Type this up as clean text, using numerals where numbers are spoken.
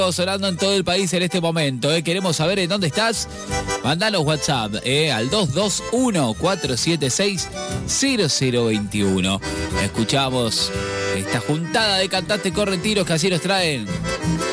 sonando en todo el país en este momento. Queremos saber en dónde estás. Mandanos WhatsApp al 221-476-0021. Escuchamos esta juntada de cantantes correntinos que así nos traen